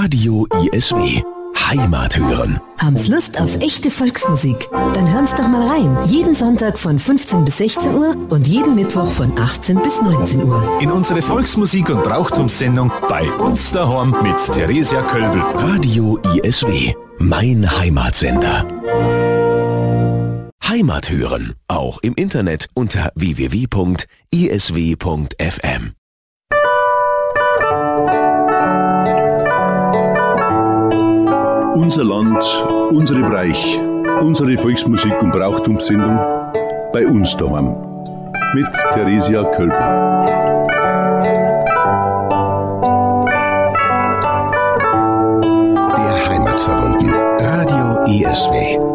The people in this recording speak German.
Radio ISW. Heimat hören. Haben's Lust auf echte Volksmusik? Dann hören's doch mal rein. Jeden Sonntag von 15 bis 16 Uhr und jeden Mittwoch von 18 bis 19 Uhr. In unsere Volksmusik- und Brauchtumssendung bei uns daheim mit Theresia Kölbel. Radio ISW. Mein Heimatsender. Heimat hören. Auch im Internet unter www.isw.fm. Unser Land, unsere Bereich, unsere Volksmusik- und Brauchtumssendung bei uns daheim. Mit Theresia Kölbel. Der Heimatverbunden. Radio ISW.